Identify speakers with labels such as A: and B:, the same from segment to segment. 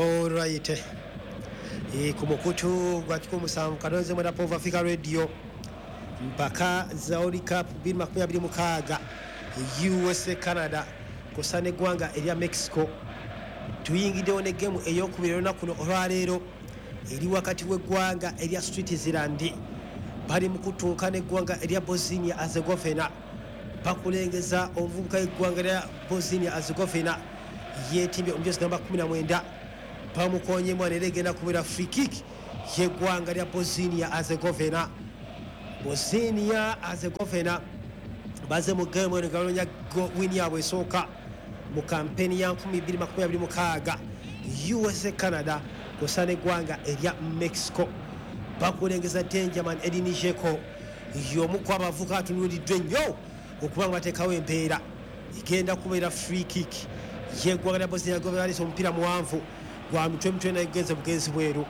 A: All right. Kumukutu gwa kikumu Kalonzo Mwenda Pova Africa Radio mpaka Zauri Cup 2026 USA Canada kusane gwanga elia Mexico tuyingide ne game eyokubiri na kuno olwaleero eri wakati w'eggwanga elia Switzerland bali mukutuuka n'eggwanga elia Bosnia Herzegovina bakulengeza omuvubuka w'eggwanga lya Bosnia Herzegovina yeetimbye omujozi namba 19 bamukonye mwana eregenda kubera free kick y'eggwanga lya Bosnia Herzegovina. Bosnia Herzegovina baze mu game eno galonya win yaabwe esooka mu kampeni ya 2026 USA Canada kusane eggwanga erya Mexico bakulengeza Dangerman Edin Dzeko y'omu ku abavubuka atunuuliddwa ennyo okuba nga bateekawo empeera igenda kubeera free kick y'eggwanga lya Bosnia Herzegovina alisa omupiira muwanvu gwa mutwe na gugenze bugenzi bweru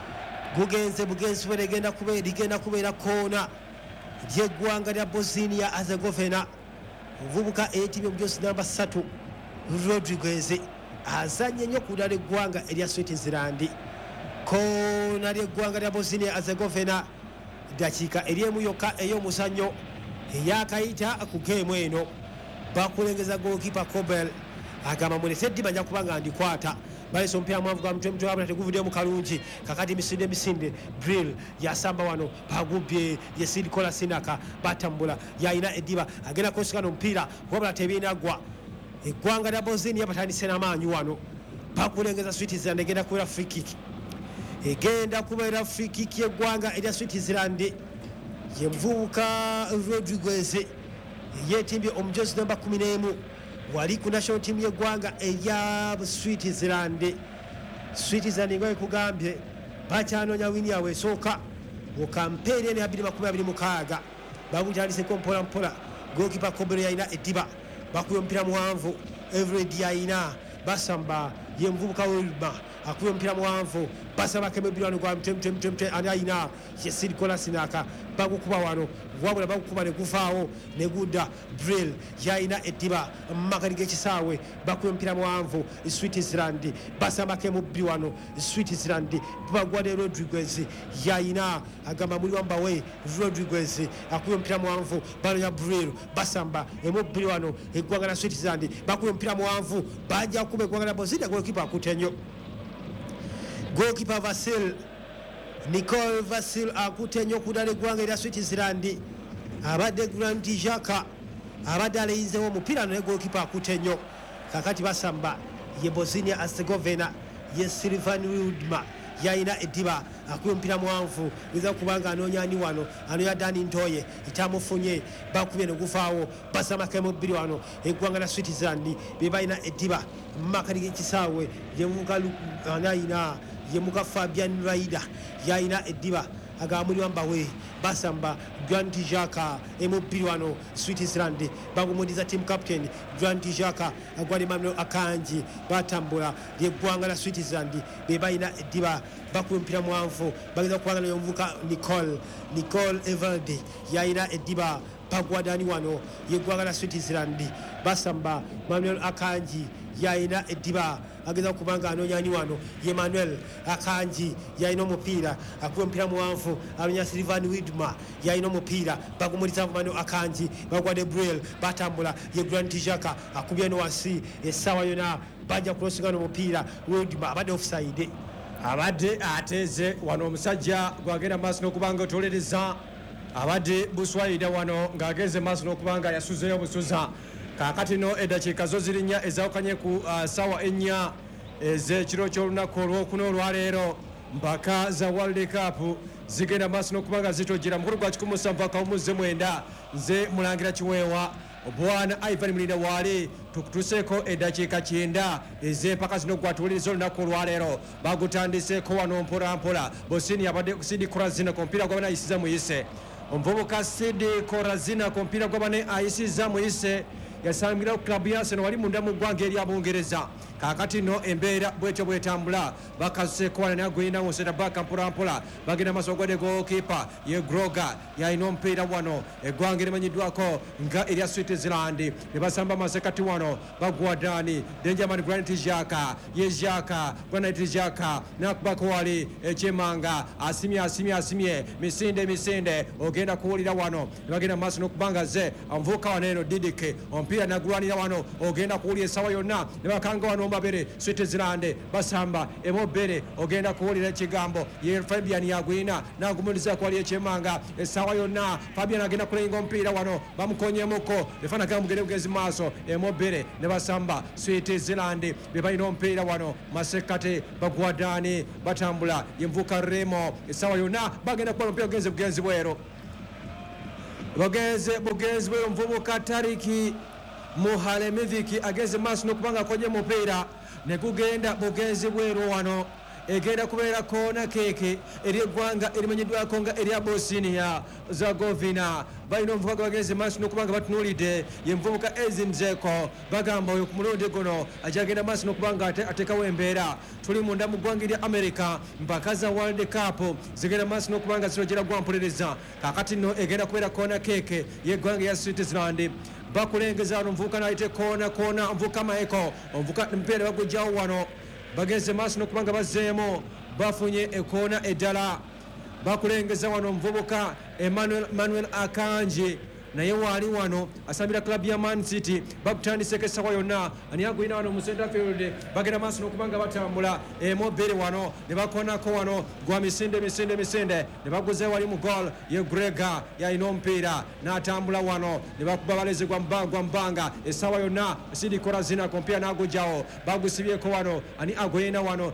A: ligenda kubeera koona ly'eggwanga lya Bosnia Herzegovina. Omuvubuka eyeetibye omujosi namba 3 Rodriguez azanye nnyo ku ddala eggwanga erya Switzerland. Koona ly'eggwanga lya Bosnia Herzegovina dakiika eryemu yokka ey'omuzannyo eyakayita ku geemu eno bakulengeza goalkeeper Kobel agamba mulese ddiba nja kuba nga ndikwata balesa omupiira mwanvu gwa mutwe wabula teguvuddemu kalungi kakati misinde drill yasamba wano bagubye Yesidi Kolasinaka batambula yayina eddiba agenda kusikana omupiira wabula tebiinagwa. Eggwanga lya Bosnia batandise n'amaanyi wano bakulengeza Switzerland egenda kubeera free kick y'eggwanga erya Switzerland ye muvubuka Rodriguez yeetimbye omujozi namba 11 wali ku national team y'eggwanga erya Switzerland nga ekugambye bakyanoonya wini yaabwe esooka mu kampeeri eno ya 2026 babutandiseko mpola goalkeeper Kobero yalina eddiba bakuba omupiira muwanvu Everett yalina basamba ye muvubuka Wilma akuba omupiira muwanvu basabako emibirwano gwa mutwe ani alina Yesidi Kolasinaka bagukuba wano wabula bagukuba ne guvaawo ne gudda drill yalina eddiba mumakati g'ekisaawe bakuba omupiira muwanvu Switzerland basambako emubbi wano Switzerland bagwa ne Rodriguez yalina agamba muli wambawe Rodriguez akuba omupiira muwanvu banonya drill basamba emubbi wano eggwanga lya Switzerland bakuba omupiira muwanvu bajja kuba eggwanga lya Bosnia goalkeeper akutte nnyo. Goalkeeper Nicole Vasil akutte nnyo ku ddala eggwanga erya Switzerland abadde Grant Xhaka abadde aleyinzewo omupiira ne goalkeeper akutte nnyo kakati basamba ye Bosnia Herzegovina ye Silvan Wilma yalina eddiba akuba omupiira muwanvu geza kubanga anoonya ani wano anoonya Dani Ntoye itamufunye bakubye ne guvaawo basambako emubiri wano eggwanga lya Switzerland be balina eddiba mu makati g'ekisaawe ye muvubuka anayina ye muka Fabian Raida yalina eddiba agamuli wambawe basamba Grant Xhaka emubiri wano Switzerland bagumudiza team captain Grant Xhaka agwali Manuel Akanji batambula ly'eggwanga lya Switzerland be balina eddiba bakuba omupiira muwanvu bageza kuwangana y'omuvubuka Nicole Evalde yalina eddiba bagwadani wano y'eggwanga lya Switzerland basamba Manuel Akanji yalina eddiba ageza kubanga anonyani wano ye Manuel Akanji yalina omupiira akuba omupiira muwanvu anonya Silvan Widma yalina omupiira bagumuliza Manuel Akanji bagwade Briel batambula ye Grant Xhaka akubye no wansi essaawa yona bajja kulosingana omupiira Widma abadde offside
B: abadde ateze wano omusajja gwagenda maaso n'okubanga otolereza abadde buswayida wano ng'agenze maaso n'okubanga yasuzeyo busuza kakati no eddakiika zo ziri nnya ezawukanye ku ssaawa ennya ez'ekiro ky'olunaku olwokuna olwaleero mpaka za World Cup zigenda maaso n'okubanga zitojera mukulu gwa 17 nze mulangira kiweewa Bwana Ivan Mulinda wali tukutuseeko eddakiika 9 ez'empaka zino gwatuwuliriza olunaku olwaleero bagutandiseeko wano mpola Bosnia abadde Sidi Korazina ku mupiira gw'abana ayisiza muyise omuvubuka Sidi Korazina ku mupiira gw'abana ayisiza muyise yasangira ku klabu ya Arsenal wali munda mu ggwanga eri Abongereza kakati no embeera bwetyo bwetambula bakasekwana nagwina museta baka mpolampola bagenda maaso gode gokipa ye Groga yalina omupiira wano eggwanga limanyiddwako nga erya Switzerland ne basamba masekati wano bagwa Dani Benjamin Granit Xhaka ye Xhaka Granit Xhaka nakubako wali ekyemanga asimye misinde ogenda kuwulira wano ne bagenda maaso n'okubanga ze amuvuuka wano eno Didike omupiira nagulwanira wano ogenda kuwulira essaawa yonna ne bakanga wano mbabere Switzerland basamba emobere ogenda kuwulira ekigambo ye Fabian yagwina nagumuliza kwali ekyemanga essaawa yonna Fabian agenda kulenga omupiira wano bamukonyemuko efanaga mugere bugezi maaso emobere ne basamba Switzerland be balina omupiira wano masekate bagwa Dani batambula yemvuka Remo essaawa yonna bagenda kuba omupiira bugenzi bwero bugenzi bwero mvubuka Tariki Muhalemiviki ageze maaso n'okubanga akonye mupiira ne gugenda bugenzi bweru wano egenda kubeera koona keeke eri eggwanga erimanyiddwako nga erya Bosnia Zagovina balina omuvubuka bageze maaso n'okubanga batunuulidde ye muvubuka Ezin Dzeko bagamba oyo ku mulundi guno akyagenda maaso n'okubanga ateekawo embeera tuli munda mu ggwanga erya America mpaka za World Cup zigenda maaso n'okubanga zirogera gwampuliriza kakati nno egenda kubeera koona keeke y'eggwanga erya Switzerland bakulengeza wano omuvubuka naayite koona omuvubuka Maeko omuvubuka mpeera bagujjawo wano bagenze maaso n'okubanga bazzeemu bafunye ekoona eddala bakulengeza wano omuvubuka Emmanuel Akanji naye waali wano asambira club ya Man City bakutandiseko essaawa yonna ani agwina wano mu center field bagenda maaso n'okubanga batambula emobere wano ne bakoonako wano gwa misinde ne baguze wali mu goal ye Grega yalina omupiira n'atambula wano ne bakuba balezi gwa mbanga essaawa yonna sidikola zinako omupiira n'agujjawo bagusibyeko wano ani agwina wano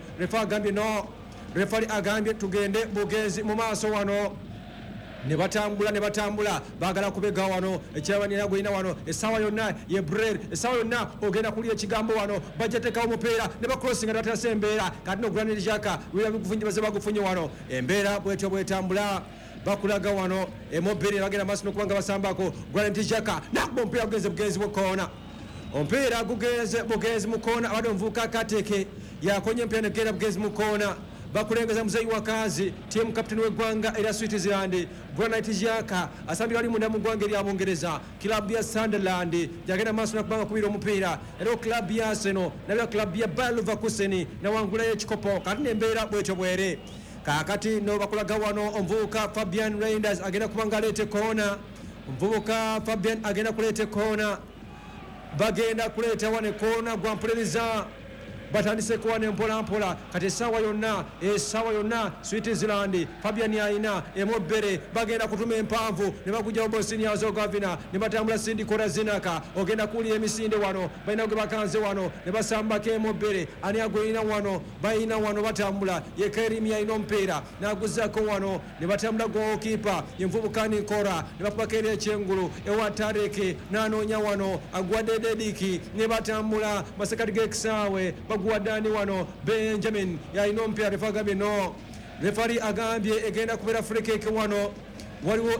B: refali agambye tugende bugenzi mu maaso wano ne batambula bagala kubega wano ekyabanira gwina wano essaawa yonna ye Brel essaawa yonna ogenda kulya ekigambo wano bajetekawo omupiira ne bakrosinga nebatasa embeera kati Granit Xhaka baze bagufunye wano embeera bwetyo bwetambula bakulaga wano emobiri bagenda maaso n'okubanga basambako Granit Xhaka nakuba omupiira bugenzi bukoona omupiira bugenzi mukoona abadde omuvubuka Kateke yakonye empiira negenda bugenzi mukoona bakulengeza muzeyi wakazi tiimu kapiteni w'eggwanga erya Switzerland Granit Xhaka asambira ali munda mu ggwanga erya Bungereza kilabu ya Sunderland yagenda maaso nakubanga kubira omupiira era kilabu ya Arsenal nabya kilabu ya Bayer Leverkusen nawangulayo ekikopo kati nembeera bwetyo bwere kakati no bakulaga wano omuvubuka Fabian Reinders agenda kubanga aleete koona omuvubuka Fabian agenda kuleeta koona bagenda kuleeta wane koona gwampuliriza batandise kuwane mpolampola kati essaawa yonna Switzerland Fabian alina emobere bagenda kutuma empanvu ne bagujjawo Bosnia Herzegovina ne batambula sindikola zinaka ogenda kuwulira emisinde wano balina ge bakanze wano ne basambako emobere ani agwina wano balina wano batambula ye Kerimi alina omupiira n'aguzzaako wano ne batambula gookipa ye nvubuka Nkora ne bakubako eri ekyengulu ewa Tareke n'anoonya wano agwadde Dediki ne batambula masekati g'ekisaawe Dani wano Benjamin yalina omupiira refa agambye no refari agambye egenda kubeera free kick wano waliwo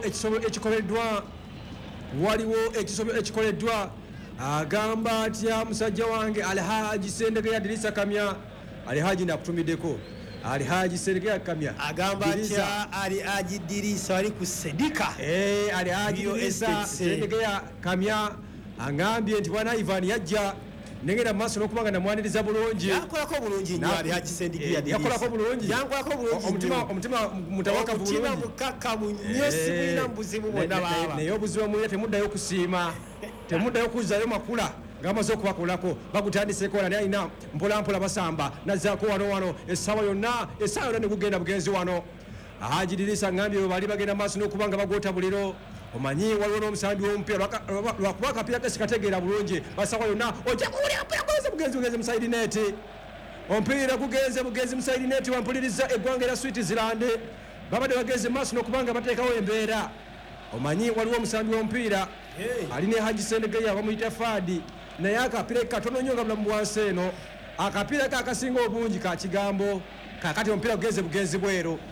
B: ekisobyo ekikoleddwa agamba atya musajja wange Alhaji Sendegeya Dirisa Kamya Alhaji nakutumiddeko Alhaji Sendegeya Kamya
A: agamba atya Alhaji Dirisa wali ku Sedika
B: Alhaji Dirisa Sendegeya Kamya agambye nti bwana Ivan yajja nengera maaso n'okubanga namwaniriza bulungi
A: yakolako bulungi nnyo Alhaji Sendegeya
B: yakolako bulungi omutima mutawakavu bulungi
A: omutima mukakkamu nnyo sibulina mubuzibu bwonna baaba
B: naye obuzibu omulira temuddayo kusiima temuddayo kuzzayo makula ngamaze okubakolako bagutandiseko naye alina mpolampola basamba nazzaako wano essaawa yonna ne gugenda bugenzi wano Haji Dirisa ngambye bwe bali bagenda maaso n'okubanga bagwota buliro omanyi waliwo n'omusambi w'omupiira lwakuba akapiira kesikategeera bulungi basaawa yonna ojja kuwulira bugenzi mu side net omupiira bugenzi mu side net wampuliriza eggwanga erya Switzerland babadde bagenze maaso n'okubanga bateekawo embeera omanyi waliwo omusambi w'omupiira ali ne Haji Sendegeya bamuyita Fadi naye akapiira katono nnyo nga bulamu bwansi eno akapiira kaakasinga obungi ka kigambo kakati omupiira bugenzi bweru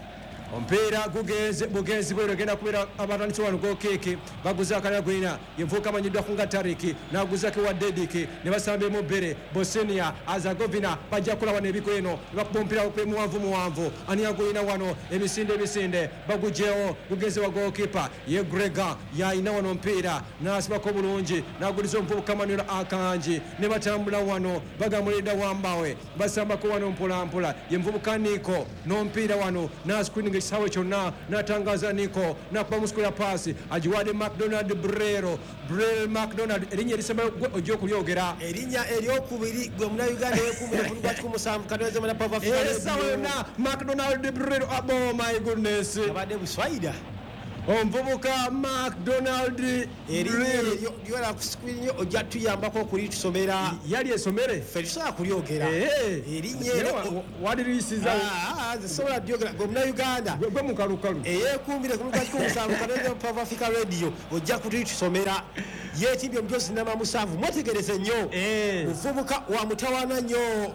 B: omupiira gugenze bugenzi bwero genda kubeera abatandisi wano gokeeke baguza akalala gwina yenvuuka amanyiddwa ku nga tariki n'aguzako wa dediki ne basambemu bbere bosnia azagovina bajja kukola wano ebiko eno ne bakuba omupiira muwanvu ani agulina wano emisinde bagugyewo gugenze wa gokipa ye grega yayina wano omupiira n'asibako bulungi n'aguliza omuvubuka manuel akanji ne batambula wano bagamulidda wambawe basambako wano mpolampola ye muvubuka niko n'omupiira wano n'ascreening ekisaawe kyonna n'atangaza niko n'akuba musukula paasi agiwadde macdonald brero macdonald erinnya erisembayo gwe ojja okulyogera
A: erinnya eryokubiri gwe munauganda wekumbire ku lugati kumusanvu katoeze muna pava
B: esawa yonna macdonald brero oh my goodness
A: abadde buswaida
B: omuvubuka macdonald
A: erinnya ku screen yo ojja tuyambako okulitusomera
B: yali esomere
A: ffe tusobola kulyogera erinnya
B: waliriyisiza
A: zisobola lyogera gwe munauganda
B: gwe mukalukalu
A: eyekumbire ku lugati kumusanvu katoeze pava africa radio ojja kulitusomera yetimbye omujozi namba musanvu mwetegereze nnyo muvubuka wa mutawaana nnyo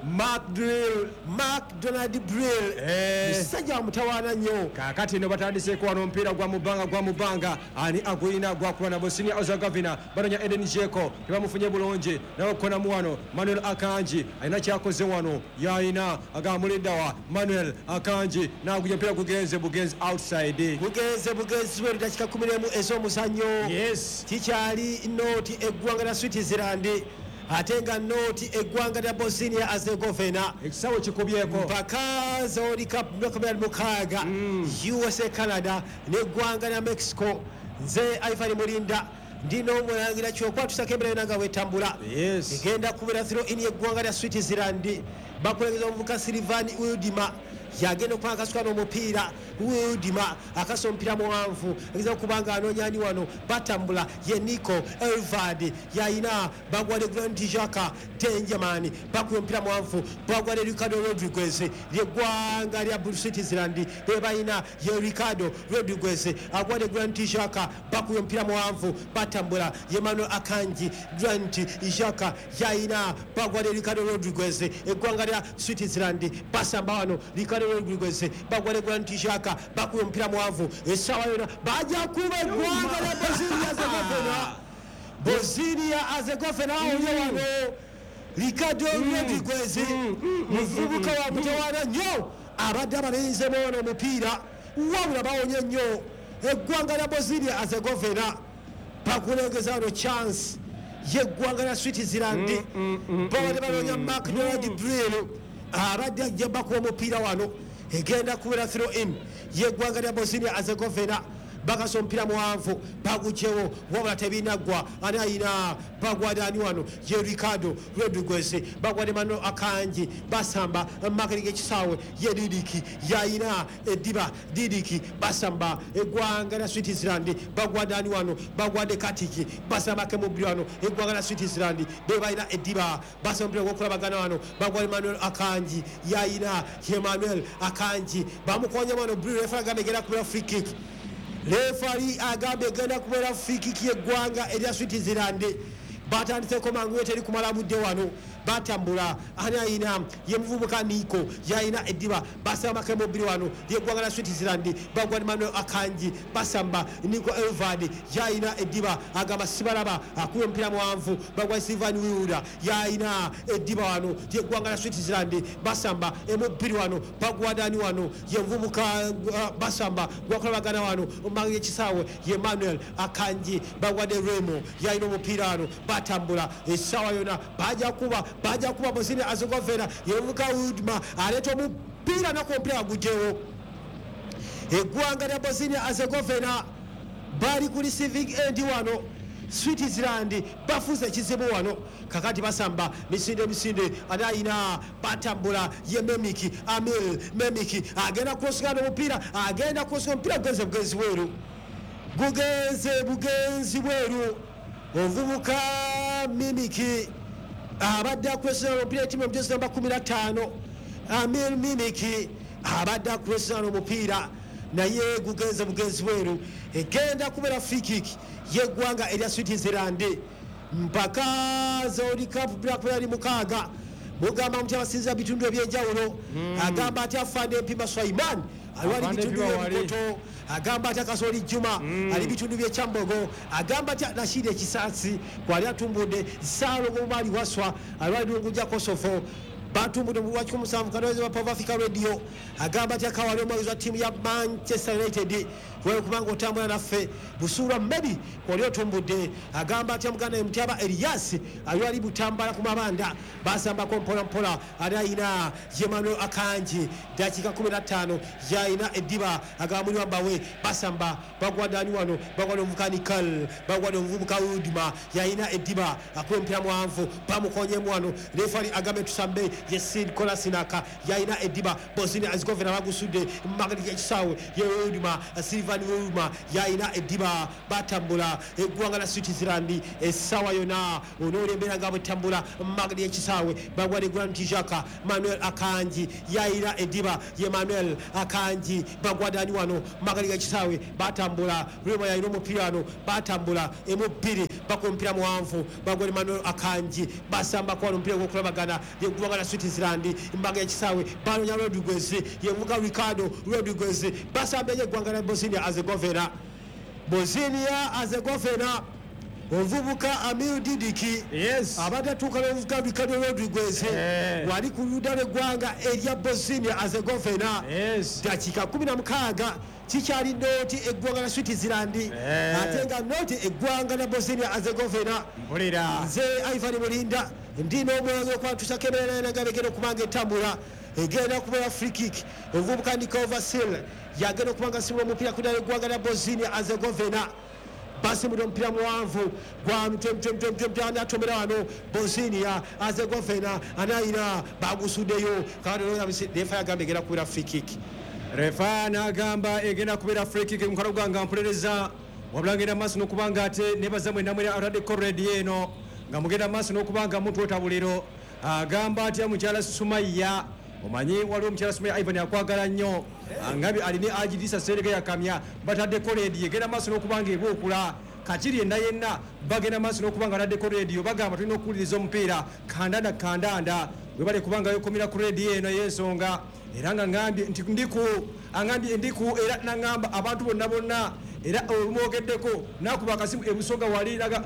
A: macdonald brill musajja wa mutawaana nnyo
B: kakati eno batandiseko wano omupiira gwa mubanga ani agulina gwakuba na bosnia ozagavina banonya eden jeko tebamufunye bulungi nawe konamu wano manuel akanji alina kyakoze wano yayina agamuliddawa manuel akanji naguja omupiira gugenze bugenzi outside
A: bugenzi bweru dakika 11 ez'omuzannyo kikyali noti eggwanga lya switzerland ate nga noti eggwanga lya bosnia herzegovina
B: ekisawo kikubyeko
A: mpaka zoli mukaaga usa canada neggwanga lya mexico nze ivan mulinda ndina omulangira kyokwatusako embeera yona nga wetambula egenda kubeera throw in yeggwanga lya switzerland bakulengeza omuvuka silvan wildima yagenda okupanga akasuka n'omupiira wildima akasa omupiira muwanvu ageza okubanga anoonyani wano batambula ye nico elvad yayina bagwade grand jaka tenjaman bakuya omupiira muwanvu bagwade ricardo rodriguez lyeggwanga lya switzerland bebayina ye ricardo rodriguez agwade grand jaka bakuya omupiira muwanvu batambula ye manuel akanji grand jaka yayina bagwade ricardo rodriguez eggwanga lya switzerland basamba wano ricardo Rodriguez bagwale grand tishaka bakuye omupiira muwanvu essaawa yona bajja kuba eggwanga lya bosnia herzegovina oyo wano ricardo rodriguez muvubuka wa mutawaana nnyo abadde abalenzemu wano omupiira wabula bawonye nnyo eggwanga lya bosnia herzegovina bakulengeza wano chance yeggwanga lya switzerland babadde banoonya macdonald brill abadde ajja bakuwa omupiira wano egenda kubeera throw in yeggwanga lya bosnia herzegovina bakasa omupiira muwanvu bagugyewo wabula tebinaggwa ani ayina bagwade ani wano ye ricardo rodriguez bagwade mano akanji basamba makirige ekisaawe ye didiki yayina ediba didiki basamba eggwanga lya switzerland bagwade ani wano bagwade katiki basambake mubiri wano eggwanga lya switzerland bebalina ediba basamba omupiira gwokulabagana wano bagwade manuel akanji yayina ye manuel akanji bamukonya wano bri refaragambe egenda kubeera free kick lefari agambe egenda kubeera free kick yeggwanga erya switzerland batandiseko mangu eteri kumala budde wano batambula ani ayina ye muvubuka niko yayina ediba basambako emubiri wano yeggwanga lya switzerland bagwani manuel akanji basamba niko elvad yayina ediba agamba sibalaba akuya omupiira muwanvu bagwani silvan wilda yayina ediba wano yeggwanga lya switzerland basamba emubiri wano bagwadani wano ye muvubuka basamba gwakolabagana wano omumangu ekisaawe ye manuel akanji bagwadde remo yayina omupiira wano batambula essaawa yona bajja kuba bosnia herzegovina yevuka wildma aleeta omupiira naku omupiira gugyewo eggwanga lya bosnia herzegovina bali ku receiving end wano switzerland bafuza ekizibu wano kakati basamba misinde anayina batambula ye memiki amil memiki agenda kuosingana omupiira agenda kuosinga omupiira gugenze bugenzi bweru omuvubuka mimiki abadde akwesana omupiira etimu omujezi namba 15 amil mimiki abadde akwesana omupiira naye gugenze bugenzi bweru egenda kubeera free kick yeggwanga erya switzerland mpaka zoli cup black yali mukaaga mugamba muti abasinza bitundu ebyenjawulo agamba ati afande empima swaiman aliwali bitundu by'obukoto agamba ati Kasoli Juma ali bitundu by'ekyambogo agamba ati Rashid Ekisaasi kwali atumbudde Saalo Gomali Waswa aliwali Lunguja Kosofo batumbudde mu lwaki kumusanvu kanoweze wa Power Africa Radio agamba ati akawali omwezi wa tiimu ya Manchester United wewe kubanga otambula naffe Busuula Medi kwali otumbudde agamba ati muganda Mtyaba Elias aliwali Butambala ku mabanda basambako mpola ali ayina Emmanuel Akanji dakika 15 yayina Ediba agamuli wambawe basamba bagwadani wano bagwada omukanikal bagwada omuvubuka Udima yayina Ediba akwempira mwanvu bamukonye mwano refari agambe tusambe Yesid Kolasinaka yayina Ediba Bosini Azgovera bagusudde magadi ekisawe Udima Silvan Wuma yayina Ediba batambula eggwanga la Switzerland essawa yona onolembera nga butambula magadi ekisawe bagwade Grand Tijaka Manuel Akanji yayina Ediba Emmanuel Akanji bagwadani wano magadi ekisawe batambula Remo yayina omupirano batambula emubiri bakompira muwanvu bagwade Manuel Akanji basamba kwa mpira gwokulabagana eggwanga la Switzerland mbaga ekisawe banonya Rodriguez yevuga Ricardo Rodriguez basamba eggwanga la Bosnia Herzegovina ovubuka Amir Didiki abadatuuka n'ovubuka Ricardo Rodriguez wali ku ludda lw'eggwanga erya Bosnia Herzegovina dakika 16 kikyali nooti eggwanga la Switzerland ate nga nooti eggwanga la Bosnia Herzegovina nze Ivan Mulinda ndina omwange okwatusa kemerera nagabegera okubanga etambula egenda kubeera free kick ovubuka Niko Vasil yagenda okubanga simula omupiira kudala eggwanga la Bosnia Herzegovina basimula omupiira muwanvu gwa mutwe anatomera wano Bosnia Herzegovina anayina bagusuddeyo refa yagamba egenda kubeera free kick
B: refa n'agamba egenda kubeera free kick mukalo gwanga mpuliriza wabulangenda maaso n'okubanga ate nebaza mwendamwera atadde koredi eno nga mugenda maaso n'okubanga muntu otabuliro agamba atya mukyala Sumaya omanyi waliwo omukyala Sumaya Ivan akwagala nnyo angabi alini agidisa serege yakamya batadde koredi egenda maaso n'okubanga ebuukula kakiri yenna bagenda maaso n'okubanga ataddeko rediyo bagamba tulina okuwuliriza omupiira kandanda bwe bali kubanga yokomera ku rediyo eno y'ensonga era nga ngambye nti angambye ndiku era nangamba abantu bonna era olumwogeddeko nakuba akasimu ebusonga wali naga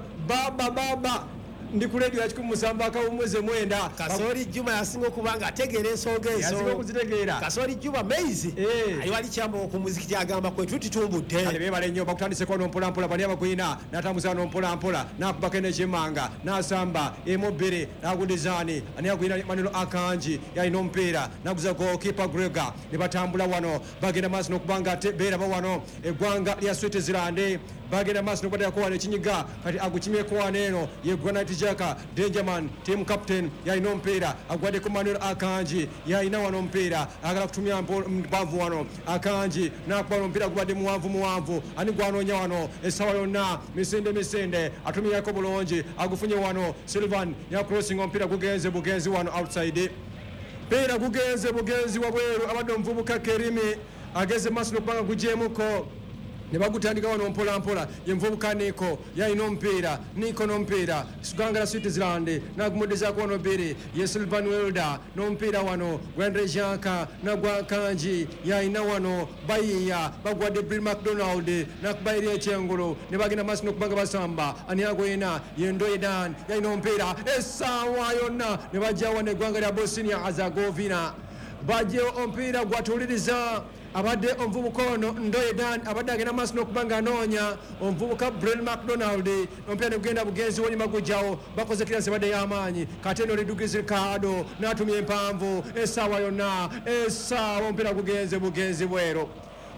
B: baba ndi ku radio ya 17 akawumuze mwenda
A: Kasoli Juma yasinga okubanga ategeera ensonga ezo
B: yasinga okuzitegeera
A: Kasoli Juma maize aliwali kyambo ku muziki kyagamba kwe tutitumbudde
B: kale bebale nnyo bakutandise kwa nompola bali abakwina natambuza nompola nakubaka n'ekimanga nasamba emobere nagudizani ani akwina Manuel Akanji yalina omupiira naguza goalkeeper Grega ne batambula wano bagenda maaso n'okubanga beera bawano eggwanga lya Switzerland bagenda maaso n'okubadde yakowana ekinyiga kati agukimyeko wano eno ye Granite Jaka Dangerman team captain yalina omupiira agwaddeko Manuel Akanji yalina wano omupiira agala kutumya mpanvu wano Akanji nakuba omupiira gubadde muwanvu ani gwanoonya wano essawa yonna misinde atumyako bulungi agufunye wano Silvan ya crossing omupiira gugenzi wano outside piira gugenzi wabweru abadde omuvubuka Kerimi ageze maaso n'okubanga gugyemuko ne bagutandika wano mpola yenvubuka Niko yalina omupiira Niko n'omupiira suganga la Switzerland nagumuddezaako wano biri ye Silvan Welder n'omupiira wano Gwendre Janka nagwa Kanji yalina wano bayiya bagwadde Bill McDonald nakubayira ekyengulu ne bagenda maaso n'okubanga basamba ani agwena yendoedan yalina omupiira essaawa yonna ne bajja wano eggwanga lya Bosnia Herzegovina bajje omupiira gwatuliriza abadde omuvubuka ono Ndoedan abadde agenda maaso n'okubanga anoonya omuvubuka Brel McDonald omupiira ne gugenda bugenzi wonyuma gujjawo bakoze kiransi badde y'amaanyi kate eno lidugizi kaado n'atumya empanvu essaawa yonna omupiira gugenze bugenzi bweru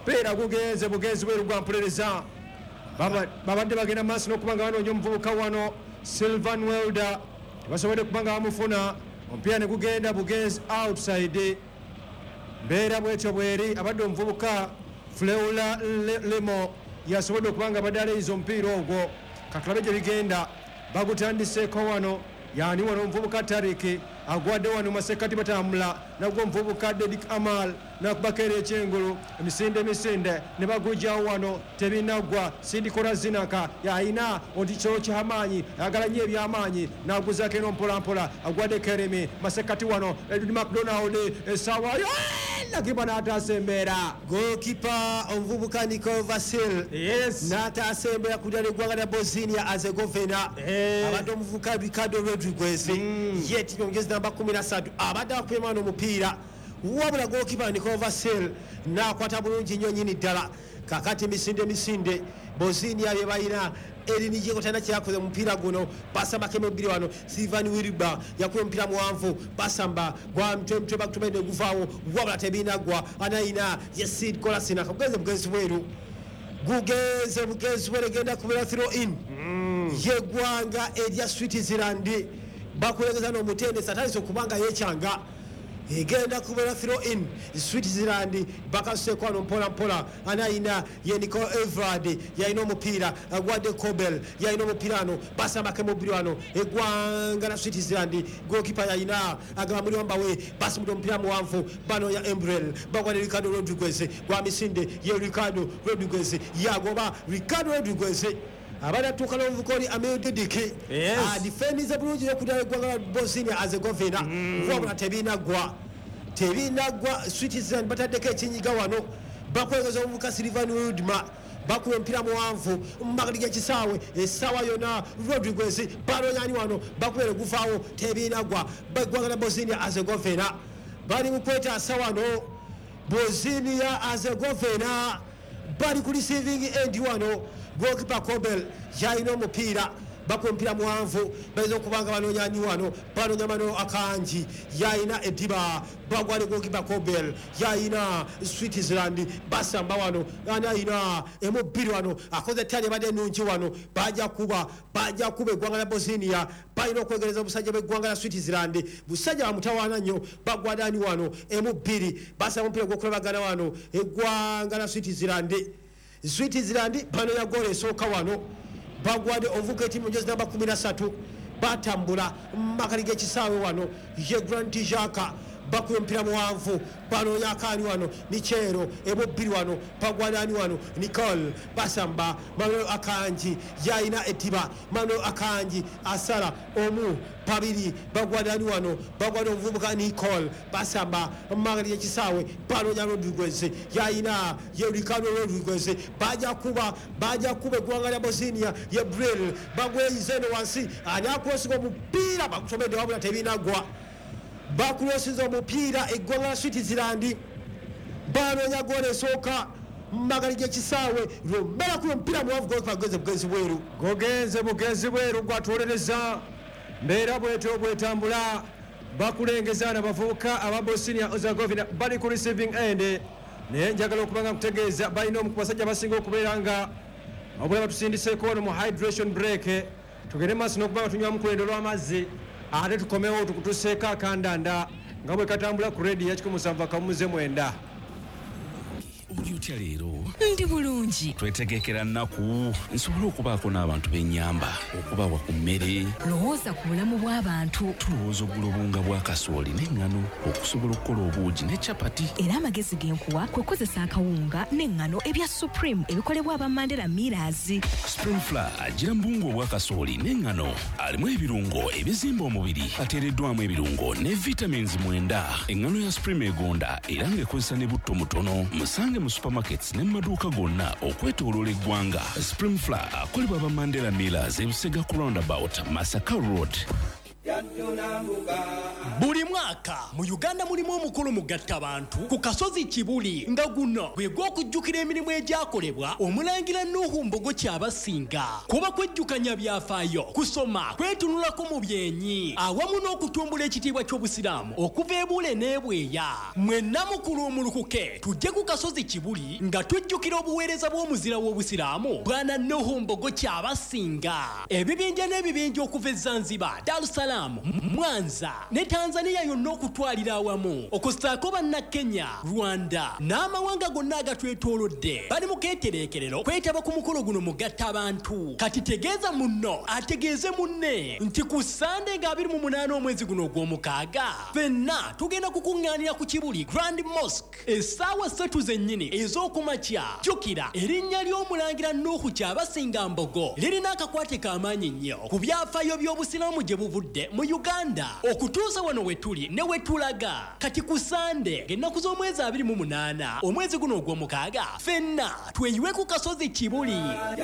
B: gwa mpuliriza babadde bagenda maaso n'okubanga banoonya omuvubuka wano Silvan Welder tebasobodde kubanga bamufuna omupiira ne gugenda bugenzi outside mbeera bwetyo bweri abadde omuvubuka Fleula Lemo yasobodde okubanga abadde aleeyiza omupiira ogwo katulabe gye bigenda bagutandiseeko wano yani wano omuvubuka Tariki agwadde wano masekati batambula nagwo omuvubuka Dedik Amal nakubakeera ekyengulu emisinde ne bagujjawo wano tebinaggwa sindikola zinaka yayina oti kyo kyamaanyi ayagala nnyo ebyamaanyi naguzaako eno mpola agwadde Keremi masekati wano Edwin McDonald essaawayo nakipa n'atasembeera
A: goalkeeper omuvubuka Nicole Vasil
B: yes
A: n'atasembeera kudala eggwanga lya Bosnia Herzegovina abadde omuvubuka Ricardo Rodriguez yeetimye omugezi namba 13 abadde akupema n'omupiira wabula goalkeeper Nicole Vasil n'akwata bulungi nnyo nnyini ddala kakati misinde Bosnia bye balina erinijeko tana kyakoze mupiira guno basamba kemebiri wano Silvan Wilba yakuye mupiira muwanvu basamba gwa mtwe bakutumende guvaawo wabula tebinagwa anaina Yesid Kolasina bugezi bweru genda kubera throw in yeggwanga erya Switzerland bakulegeza n'omutendesi atandise okubanga yekyanga egenda kubera throw in Switzerland bakasekwano mpola anaina ye Nicole Everard yaina omupiira agwadde Kobel yaina omupiirano basamba kemubiri wano eggwanga la Switzerland goalkeeper yaina agaba muri wambawe basimudo omupiira muwanvu bano ya Embrel bagwa Ricardo Rodriguez gwa misinde ye Ricardo Rodriguez yagoba Ricardo Rodriguez abadatuuka n'omuvukoli Amel Didike adifendize bulungi yokudala eggwanga la Bosnia Herzegovina wabula tebinagwa Switzerland bataddeko ekinyiga wano bakwegeza omuvubuka Silvan Wilma bakuba omupiira muwanvu mumakati g'ekisaawe essaawa yonna Rodriguez balonyani wano bakubere guvaawo tebinagwa eggwanga la Bosnia Herzegovina bali mukwetaasa wano Bosnia Herzegovina bali ku receiving end wano goalkeeper Kobel yaina omupiira bakumpira muwanvu bayinza okubanga banonyani wano banonya mano akanji yaina ediba bagwale goalkeeper Kobel yaina Switzerland basamba wano anaina emubiri wano akoze tali bade nungi wano baja kuba eggwanga la Bosnia balina okwegereza obusajja b'eggwanga la Switzerland busajja bamutawaana nnyo bagwadani wano emubiri basamba omupiira gw'okulabagana wano eggwanga la Switzerland bano ya goal esooka wano bagwadde ovuga etimu njezi namba 13 batambula makali g'ekisaawe wano ye Grand Tijaka bakuye omupiira muwanvu bano yakani wano Michero ebubiri wano bagwadani wano Nicole basamba Manuel Akanji yaina etiba Manuel Akanji asala omu babiri bagwadani wano bagwada omuvubuka Nicole basamba makali g'ekisaawe bano ya Rodriguez yaina ye Ricardo Rodriguez baja kuba eggwanga lya Bosnia ye Bril bagweyizeno wansi ani akwesiga omupiira bakusomedde wabula tebinagwa bakulosiza omupiira eggwanga la Switzerland banonya goal esooka magali g'ekisaawe lwombera kuyo omupiira muwanvu
B: bugezi bweru gwatwolereza mbeera bwetyo bwetambula bakulengeza n'abavubuka aba Bosnia Herzegovina bali ku receiving end naye njagala okubanga nkutegeeza balina omu ku basajja basinga okubeera nga obula batusindiseeko ono mu hydration break tugende maaso n'okubanga tunywamu ku lendo lw'amazzi ate tukomewo tukutuseeko akandanda nga bwe katambula ku redi ya 107.9
C: oli otya leero?
D: Ndi bulungi.
C: Twetegekera nnaku nsobole okubaako n'abantu b'ennyamba okubawa ku mmere.
D: Lowooza ku bulamu bw'abantu.
C: Tulowooza oggula obunga bwa kasooli n'eŋŋano okusobola okukola obuugi ne capati.
D: Era amagezi genkuwa kwe kukozesa akawunga n'eŋŋano ebya Supreme ebikolebwa aba Mandela Millers.
C: Spring Flour agira mbungu obwa kasooli n'eŋŋano alimu ebirungo ebizimba omubiri ateereddwamu ebirungo ne vitamins 9. Eŋŋano ya Supreme egonda era ng'ekozesa ne butto mutono. Musange mu supermarkets ne maduuka gonna okwetooloola eggwanga. Spring Flour akolebwa aba Mandela Millers ebusega ku roundabout Masaka Road.
E: Buli mwaka mu Uganda mulimu omukulu mugatta abantu ku kasozi Kibuli nga guno gwe gw'okujjukira emirimu egyakolebwa omulangira Nuhu Mbogo Kyabasinga kuba kwejjukanya byafaayo kusoma kwetunulako mu byenyi awamu n'okutumbula ekitiibwa ky'obusiraamu okuva ebule n'ebweya mwenna mukulu omulukuke tujje ku kasozi Kibuli nga tujjukira obuweereza bw'omuzira w'obusiraamu bwana Nuhu Mbogo Kyabasinga ebibinja n'ebibinja okuva e Zanzibar, Dar es Salaam, Mwanza ne Tanzania yonna okutwalira awamu okustaako banna Kenya, Rwanda n'amawanga gonna agatwetoolodde bali mu keetereekerero kwetaba ku mukolo guno mugatta abantu. Kati tegeeza munno ategeeze munne nti ku Sande nga 28 omwezi guno ogw'omukaaga fenna tugenda kukuŋŋaanira ku Kibuli Grand Mosque essaawa 3 zennyini ez'okumakya. Jjukira erinnya ly'omulangira Nuhu Kyabasinga Mbogo lirina akakwate k'amaanyi nnyo ku byafaayo by'obusiraamu gye buvudde mu Uganda okutuusa wano we wetuli ne wetulaga kati ku Sande ng'ennaku z'omwezi 28 omwezi guno ogw'omukaaga ffenna tweyiwe ku kasozi Kibuli.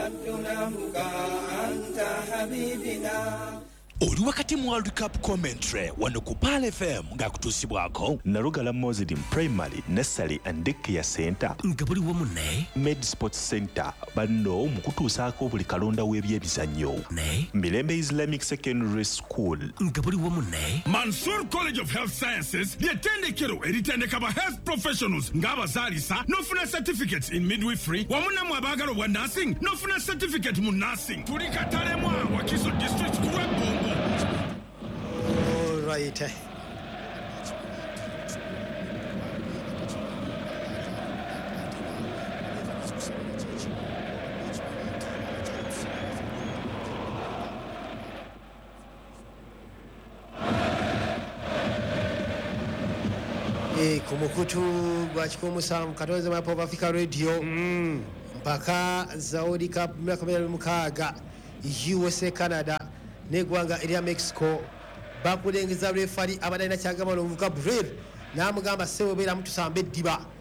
F: Oli wakati mu World Cup commentary wano ku Pal FM ng'akutuusibwako
G: Narugala Muslim Primary Nursery and Daycare Center
F: nga buli wamu ne
G: Med Sports Center banno mu kutuusaako buli kalonda w'ebyebizannyo
F: ne
G: Mirembe Islamic Secondary School
F: nga buli wamu ne
C: Mansour College of Health Sciences ly'ettendekero eritendeka ba health professionals ng'abazaalisa n'ofuna certificates in midwifery wamu nammwe abaagala obwa nursing n'ofuna certificate mu nursing. Tuli Katalemu Wakiso District ku Lwebongo.
A: All right. Ku mukutu gwa kikomusanvu katonze map of Africa Radio mpaka Saudi Cup 2026 USA Canada n'eggwanga erya Mexico bakulengeza refari abadalina kyagamba n'omuvuka Bril n'amugamba ssebo beera mutusamba eddiba